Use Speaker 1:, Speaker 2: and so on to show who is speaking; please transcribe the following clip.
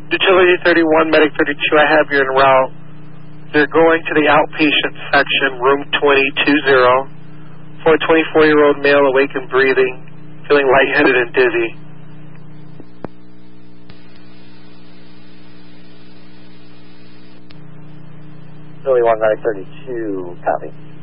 Speaker 1: Utility 31, Medic 32, I have you en route. They're going to the outpatient section, room 2020, for a 24-year-old male awake and breathing, feeling lightheaded and dizzy.
Speaker 2: Utility 1, Medic 32, copy.